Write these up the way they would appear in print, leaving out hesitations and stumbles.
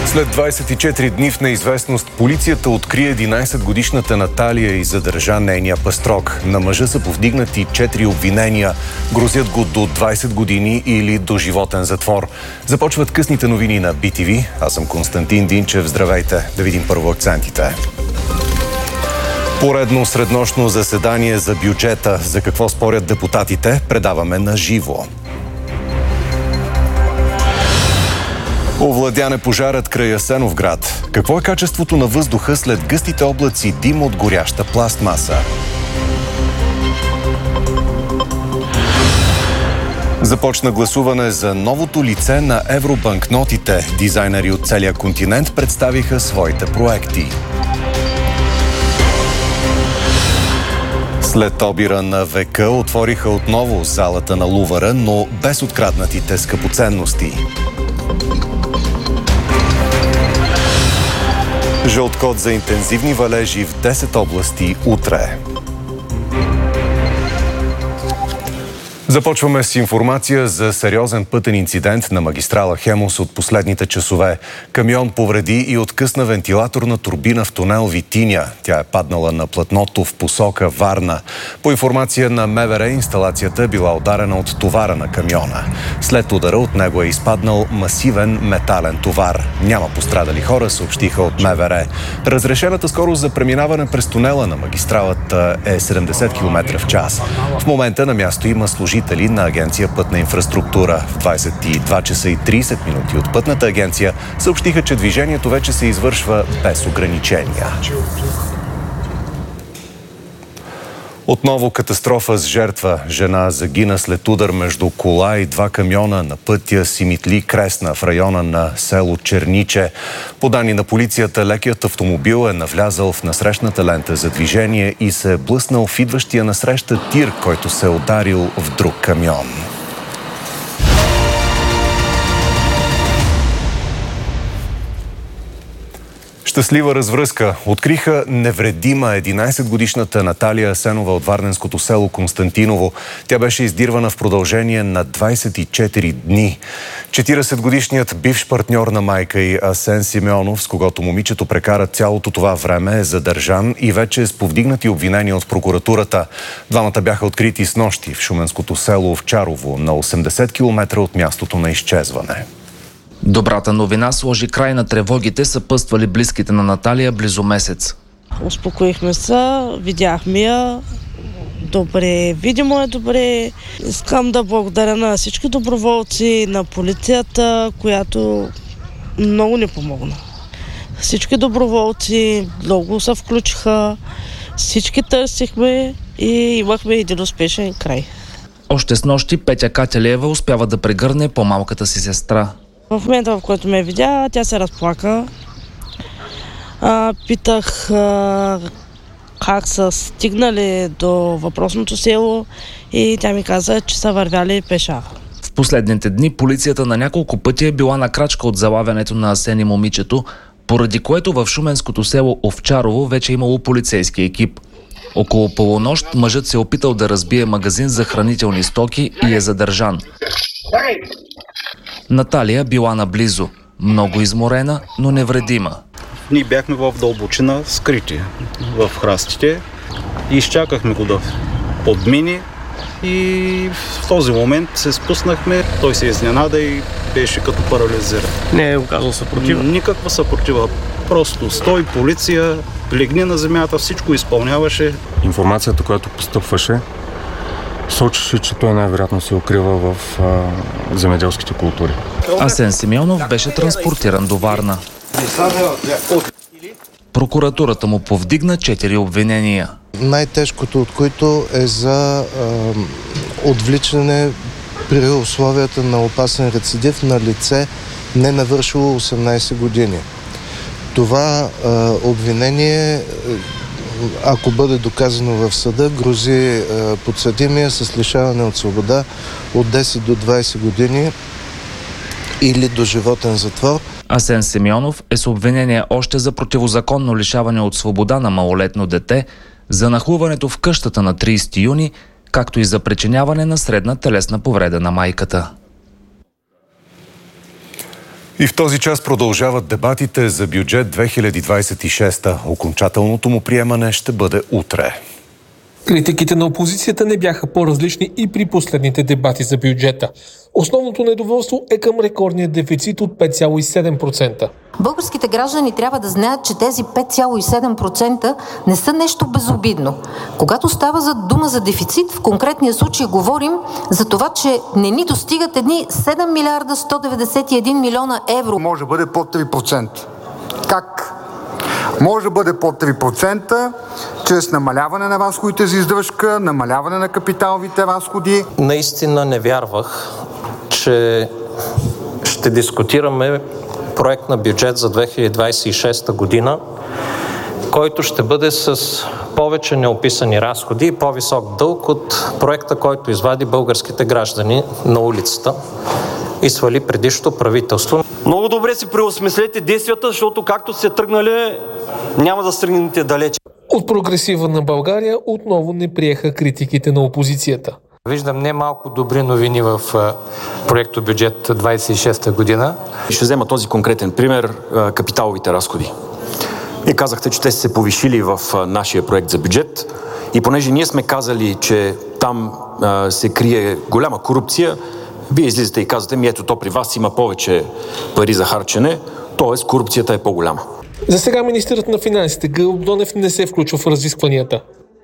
След 24 дни в неизвестност, полицията откри 11-годишната Наталия и задържа нейния пастрок. На мъжа са повдигнати 4 обвинения. Грозят го до 20 години или до животен затвор. Започват късните новини на BTV. Аз съм Константин Динчев. Здравейте. Да видим първо акцентите. Поредно среднощно заседание за бюджета. За какво спорят депутатите? Предаваме на живо. Овладяне пожарът край Асеновград. Какво е качеството на въздуха след гъстите облаци дим от горяща пластмаса? Започна гласуване за новото лице на евробанкнотите. Дизайнери от целия континент представиха своите проекти. След обира на века отвориха отново залата на Лувъра, но без откраднатите скъпоценности. Жълт код за интензивни валежи в 10 области утре. Започваме с информация за сериозен пътен инцидент на магистрала Хемус от последните часове. Камион повреди и откъсна вентилаторна турбина в тунел Витиня. Тя е паднала на платното в посока Варна. По информация на МВР, инсталацията е била ударена от товара на камиона. След удара от него е изпаднал масивен метален товар. Няма пострадали хора, съобщиха от МВР. Разрешената скорост за преминаване през тунела на магистралата е 70 км в час. В момента на място има служители на Агенция Пътна инфраструктура. В 22 часа и 30 минути от Пътната агенция съобщиха, че движението вече се извършва без ограничения. Отново катастрофа с жертва. Жена загина след удар между кола и 2 камиона на пътя Симитли-Кресна в района на село Черниче. По данни на полицията, лекият автомобил е навлязал в насрещната лента за движение и се е блъснал в идващия насреща тир, който се е ударил в друг камион. Щастлива развръзка. Откриха невредима 11-годишната Наталия Асенова от варненското село Константиново. Тя беше издирвана в продължение на 24 дни. 40-годишният бивш партньор на майка й Асен Симеонов, с когото момичето прекара цялото това време, е задържан и вече е с повдигнати обвинения от прокуратурата. Двамата бяха открити снощи в шуменското село Овчарово, на 80 км от мястото на изчезване. Добрата новина сложи край на тревогите, съпътствали близките на Наталия близо месец. Успокоихме се, видяхме я. Добре, видимо е добре. Искам да благодаря на всички доброволци, на полицията, която много ни помогна. Всички доброволци много се включиха, всички търсихме и имахме един успешен край. Още снощи Петя Кателиева успява да прегърне по-малката си сестра. В момента, в който ме видя, тя се разплака. Питах как са стигнали до въпросното село и тя ми каза, че са вървяли пеша. В последните дни полицията на няколко пъти е била на крачка от залавянето на Асен и момичето, поради което в шуменското село Овчарово вече имало полицейски екип. Около полунощ мъжът се е опитал да разбие магазин за хранителни стоки и е задържан. Наталия била наблизо. Много изморена, но невредима. Ние бяхме в дълбочина, скрити в храстите. Изчакахме го да подмине и в този момент се спуснахме. Той се изненада и беше като парализиран. Не е оказал съпротива? Никаква съпротива. Просто стой, полиция, легни на земята, всичко изпълняваше. Информацията, която постъпваше, сочеше, че той най-вероятно се укрива в земеделските култури. Асен Симеонов беше транспортиран до Варна. Прокуратурата му повдигна 4 обвинения. Най-тежкото от които е за отвличане при условията на опасен рецидив на лице, не навършило 18 години. Това обвинение, ако бъде доказано в съда, грози подсъдимия с лишаване от свобода от 10 до 20 години или до животен затвор. Асен Симеонов е с обвинение още за противозаконно лишаване от свобода на малолетно дете, за нахлуването в къщата на 30 юни, както и за причиняване на средна телесна повреда на майката. И в този час продължават дебатите за бюджет 2026. Окончателното му приемане ще бъде утре. Критиките на опозицията не бяха по-различни и при последните дебати за бюджета. Основното недоволство е към рекордния дефицит от 5,7%. Българските граждани трябва да знаят, че тези 5,7% не са нещо безобидно. Когато става за дума за дефицит, в конкретния случай говорим за това, че не ни достигат едни 7 милиарда 191 милиона евро. Може да бъде под 3%. Как? Може да бъде под 3%, чрез намаляване на разходите за издръжка, намаляване на капиталовите разходи. Наистина не вярвах, че ще дискутираме проект на бюджет за 2026 година, който ще бъде с повече неописани разходи и по-висок дълг от проекта, който извади българските граждани на улицата и свали предишното правителство. Много добре си преосмислете действията, защото както сте тръгнали, няма да стигнете далече. От Прогресива на България отново не приеха критиките на опозицията. Виждам немалко добри новини в проекто бюджет 26 година. Ще взема този конкретен пример – капиталовите разходи. Вие казахте, че те са се повишили в нашия проект за бюджет и понеже ние сме казали, че там се крие голяма корупция, вие излизате и казвате, ето то при вас има повече пари за харчене, т.е. корупцията е по-голяма. За сега министърът на финансите Гълъб Донев не се включва в разискванията.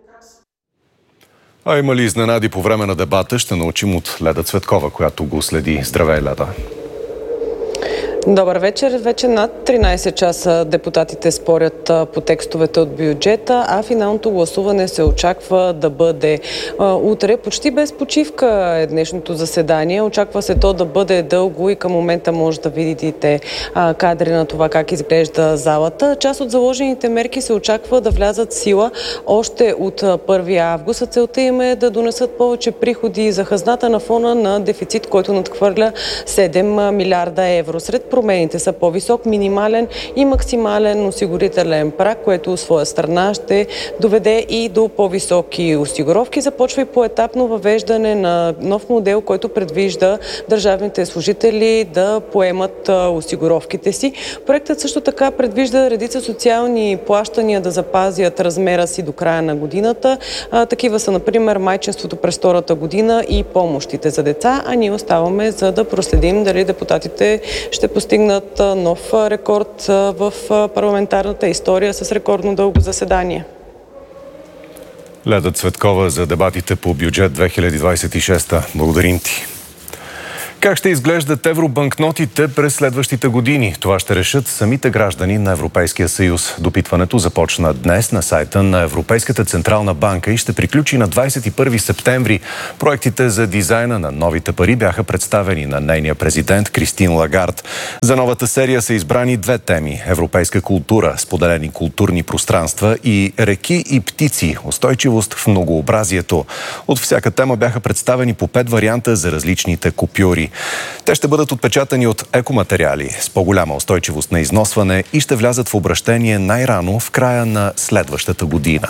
А има ли изненади по време на дебата, ще научим от Леда Цветкова, която го следи. Здравей, Леда! Добър вечер. Вече над 13 часа депутатите спорят по текстовете от бюджета, а финалното гласуване се очаква да бъде утре. Почти без почивка е днешното заседание. Очаква се то да бъде дълго и към момента може да видите кадри на това как изглежда залата. Част от заложените мерки се очаква да влязат в сила още от 1 август. Целта им е да донесат повече приходи за хазната на фона на дефицит, който надхвърля 7 милиарда евро. Сред промените са по-висок минимален и максимален осигурителен праг, което от своя страна ще доведе и до по-високи осигуровки. Започва и поетапно въвеждане на нов модел, който предвижда държавните служители да поемат осигуровките си. Проектът също така предвижда редица социални плащания да запазят размера си до края на годината. Такива са, например, майчинството през втората година и помощите за деца, а ние оставаме за да проследим дали депутатите ще постигнат нов рекорд в парламентарната история с рекордно дълго заседание. Леда Цветкова за дебатите по бюджет 2026. Благодарим ти. Как ще изглеждат евробанкнотите през следващите години? Това ще решат самите граждани на Европейския съюз. Допитването започна днес на сайта на Европейската централна банка и ще приключи на 21 септември. Проектите за дизайна на новите пари бяха представени на нейния президент Кристин Лагард. За новата серия са избрани две теми – европейска култура, споделени културни пространства и реки и птици, устойчивост в многообразието. От всяка тема бяха представени по 5 варианта за различните купюри. Те ще бъдат отпечатани от екоматериали с по-голяма устойчивост на износване и ще влязат в обращение най-рано в края на следващата година.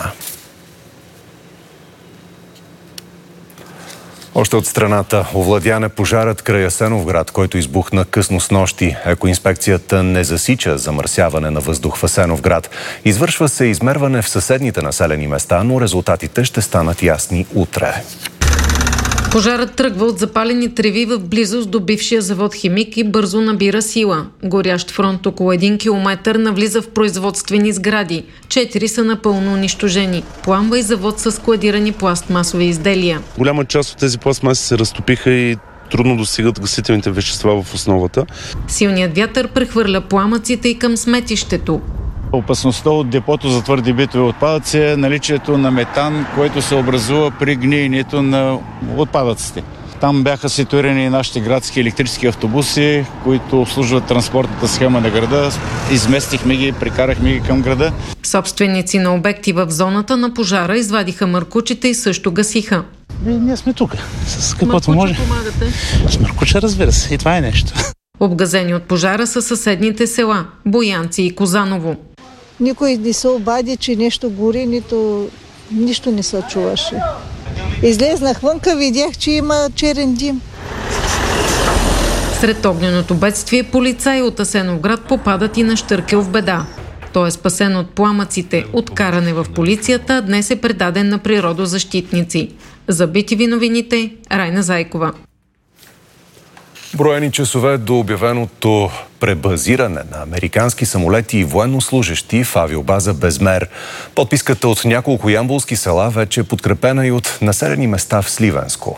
Още от страната овладян е пожарът край Асеновград, който избухна късно снощи. Екоинспекцията не засича замърсяване на въздух в Асеновград. Извършва се измерване в съседните населени места, но резултатите ще станат ясни утре. Пожарът тръгва от запалени треви в близост до бившия завод Химик и бързо набира сила. Горящ фронт около 1 километър навлиза в производствени сгради. 4 са напълно унищожени. Пламва и завод с складирани пластмасови изделия. Голяма част от тези пластмаси се разтопиха и трудно достигат гасителните вещества в основата. Силният вятър прехвърля пламъците и към сметището. Опасността от депото за твърди битови отпадъци е наличието на метан, което се образува при гниенето на отпадъците. Там бяха ситуирани нашите градски електрически автобуси, които обслужват транспортната схема на града. Изместихме ги, прикарахме ги към града. Собственици на обекти в зоната на пожара извадиха маркучите и също гасиха. Ние сме тук, с каквото може. Помагате? С маркуча, разбира се, и това е нещо. Обгазени от пожара са съседните села Боянци и Козаново. Никой не се обади, че нещо гори, нищо не се чуваше. Излезнах вънка, видях, че има черен дим. Сред огненото бедствие полицаи от Асеновград попадат и на Щъркел в беда. Той е спасен от пламъците, откаране в полицията, днес е предаден на природозащитници. За BTV новините, Райна Зайкова. Броени часове до обявеното пребазиране на американски самолети и военнослужещи в авиобаза Безмер. Подписката от няколко ямболски села вече е подкрепена и от населени места в Сливенско.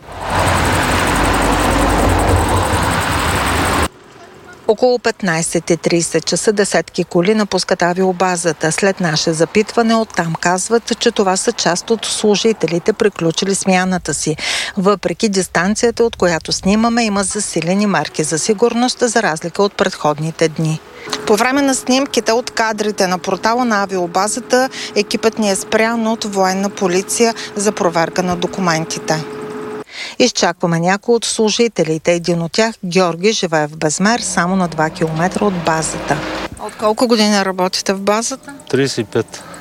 Около 15:30 часа десетки коли напускат авиобазата. След наше запитване оттам казват, че това са част от служителите, приключили смяната си. Въпреки дистанцията, от която снимаме, има засилени марки за сигурност, за разлика от предходните дни. По време на снимките от кадрите на портала на авиобазата, екипът ни е спрян от военна полиция за проверка на документите. Изчакваме някои от служителите. Един от тях, Георги, живее в Безмер, само на 2 км от базата. От колко години работите в базата? 35.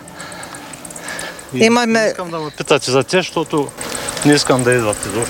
Не искам да ме питате за те, защото не искам да идвате изобщо.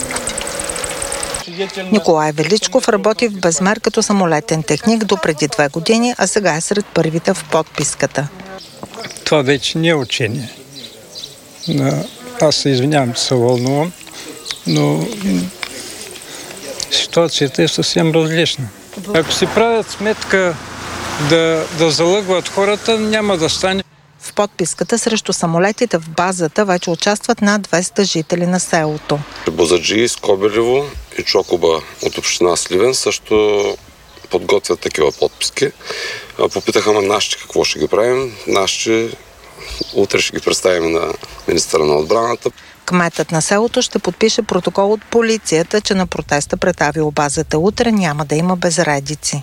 Николай Величков работи в Безмер като самолетен техник до преди 2 години, а сега е сред първите в подписката. Това вече не е учение. Аз се извинявам, че се вълнувам, но ситуацията е съвсем различна. Ако си правят сметка да залъгват хората, няма да стане. В подписката срещу самолетите в базата вече участват над 200 жители на селото. Бозаджи, Скобелево и Чокоба от община Сливен също подготвят такива подписки. Попитаха ме нашите какво ще ги правим. Нашите утре ще ги представим на министъра на отбраната. Кметът на селото ще подпише протокол от полицията, че на протеста пред авиобазата утре няма да има безредици.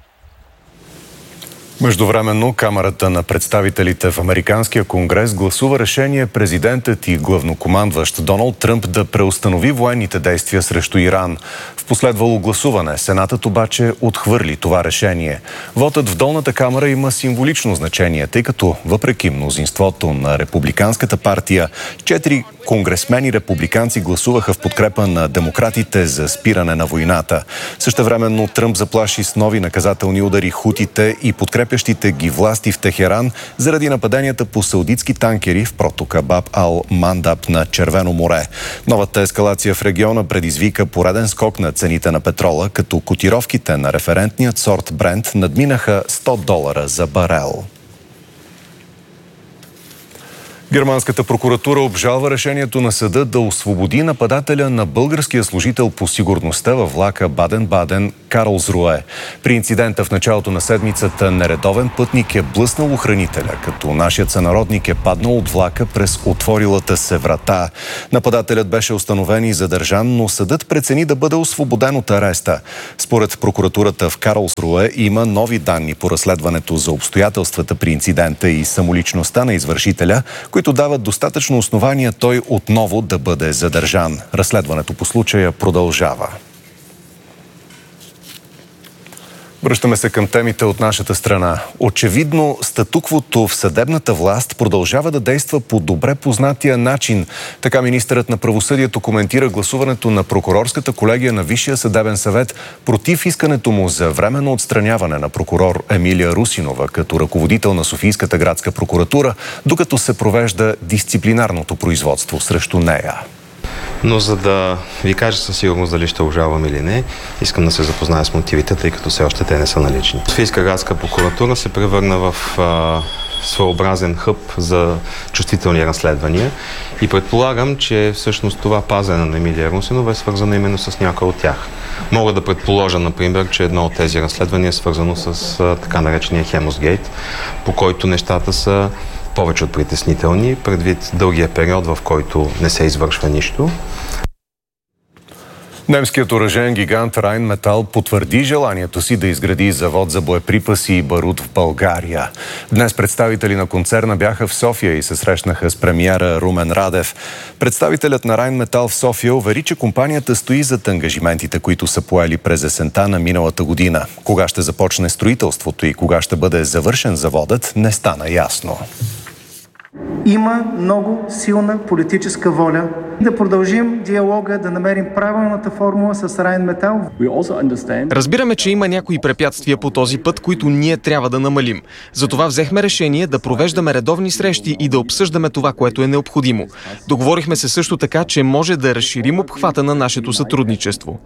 Междувременно, Камарата на представителите в Американския конгрес гласува решение президентът и главнокомандващ Доналд Тръмп да преустанови военните действия срещу Иран. В последвало гласуване Сенатът обаче отхвърли това решение. Вотът в долната камара има символично значение, тъй като въпреки мнозинството на Републиканската партия, 4 конгресмени републиканци гласуваха в подкрепа на демократите за спиране на войната. Същевременно Тръмп заплаши с нови наказателни удари хутите и подкрепящите ги власти в Техеран заради нападенията по саудитски танкери в протока Баб ал-Мандаб на Червено море. Новата ескалация в региона предизвика пореден скок на цените на петрола, като котировките на референтният сорт Брент надминаха $100 за барел. Германската прокуратура обжалва решението на съда да освободи нападателя на българския служител по сигурността във влака Баден-Баден Карлсруе. При инцидента в началото на седмицата нередовен пътник е блъснал охранителя, като нашият сънародник е паднал от влака през отворилата се врата. Нападателят беше установен и задържан, но съдът прецени да бъде освободен от ареста. Според прокуратурата в Карлсруе има нови данни по разследването за обстоятелствата при инцидента и самоличността на извършителя, които дават достатъчно основания той отново да бъде задържан. Разследването по случая продължава. Връщаме се към темите от нашата страна. Очевидно, статуквото в съдебната власт продължава да действа по добре познатия начин. Така министърът на правосъдието коментира гласуването на прокурорската колегия на Висшия съдебен съвет против искането му за временно отстраняване на прокурор Емилия Русинова като ръководител на Софийската градска прокуратура, докато се провежда дисциплинарното производство срещу нея. Но за да ви кажа със сигурност дали ще обжалвам или не, искам да се запозная с мотивите, тъй като все още те не са налични. Софийска градска прокуратура се превърна в своеобразен хъб за чувствителни разследвания и предполагам, че всъщност това пазене на Емилия Русинова е свързано именно с някои от тях. Мога да предположа, например, че едно от тези разследвания е свързано с така наречения Хемосгейт, по който нещата са повече от притеснителни, предвид дългия период, в който не се извършва нищо. Немският оръжеен гигант Райнметал потвърди желанието си да изгради завод за боеприпаси и барут в България. Днес представители на концерна бяха в София и се срещнаха с премиера Румен Радев. Представителят на Райнметал в София увери, че компанията стои зад ангажиментите, които са поели през есента на миналата година. Кога ще започне строителството и кога ще бъде завършен заводът, не стана ясно. Има много силна политическа воля Да продължим диалога, да намерим правилната формула с Rheinmetall. Разбираме, че има някои препятствия по този път, които ние трябва да намалим. Затова взехме решение да провеждаме редовни срещи и да обсъждаме това, което е необходимо. Договорихме се също така, че може да разширим обхвата на нашето сътрудничество.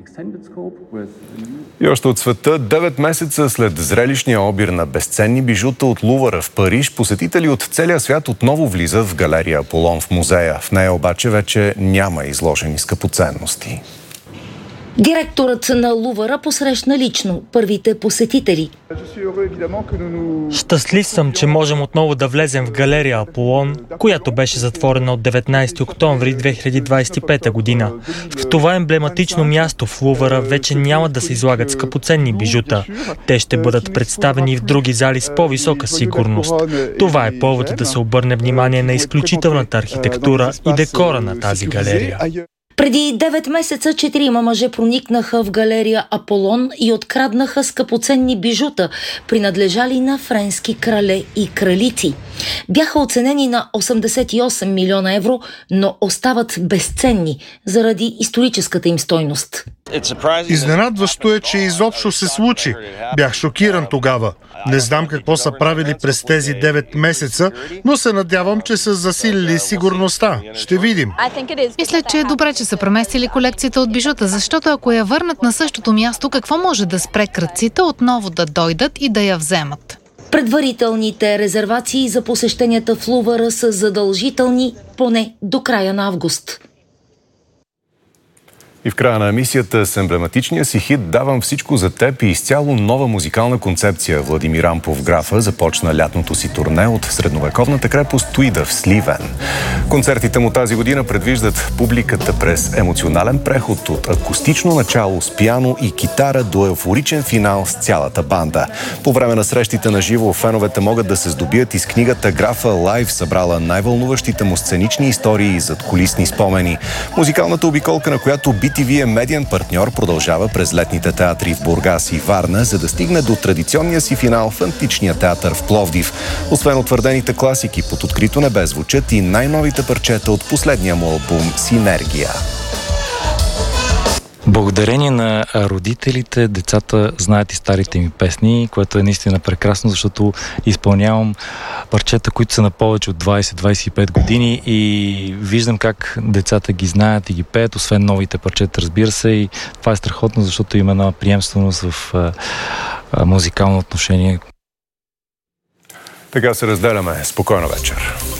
И още от света, 9 месеца след зрелищния обир на безценни бижута от Лувъра в Париж, посетители от целия свят отново влизат в галерия Аполон в музея. В нея обаче вече няма изложени скъпоценности. Директорът на Лувъра посрещна лично първите посетители. Щастлив съм, че можем отново да влезем в галерия Аполон, която беше затворена от 19 октомври 2025 година. В това емблематично място в Лувъра вече няма да се излагат скъпоценни бижута. Те ще бъдат представени в други зали с по-висока сигурност. Това е повод да се обърне внимание на изключителната архитектура и декора на тази галерия. Преди 9 месеца 4 мъже проникнаха в галерия Аполон и откраднаха скъпоценни бижута, принадлежали на френски крале и кралици. Бяха оценени на 88 милиона евро, но остават безценни заради историческата им стойност. Изненадващо е, че изобщо се случи. Бях шокиран тогава. Не знам какво са правили през тези 9 месеца, но се надявам, че са засилили сигурността. Ще видим. Мисля, че е добре, че са преместили колекцията от бижута, защото ако я върнат на същото място, какво може да спре крадците отново да дойдат и да я вземат? Предварителните резервации за посещенията в Лувъра са задължителни поне до края на август. И в края на емисията с емблематичния си хит "Давам всичко за теб" и изцяло нова музикална концепция Владимир Ампов Графа започна лятното си турне от средновековната крепост Туида в Сливен. Концертите му тази година предвиждат публиката през емоционален преход от акустично начало с пиано и китара до еуфоричен финал с цялата банда. По време на срещите на живо феновете могат да се здобият из книгата "Графа Лайв", събрала най-вълнуващите му сценични истории и задкулисни спомени. Музикалната обиколка, на която BTV е медиен партньор, продължава през летните театри в Бургас и Варна, за да стигне до традиционния си финал в Античния театър в Пловдив. Освен утвърдените класики, под открито небе звучат и най-новите парчета от последния му албум "Синергия". Благодарение на родителите, децата знаят и старите ми песни, което е наистина прекрасно, защото изпълнявам парчета, които са на повече от 20-25 години и виждам как децата ги знаят и ги пеят, освен новите парчета, разбира се, и това е страхотно, защото има една приемственост в музикално отношение. Така се разделяме. Спокойна вечер.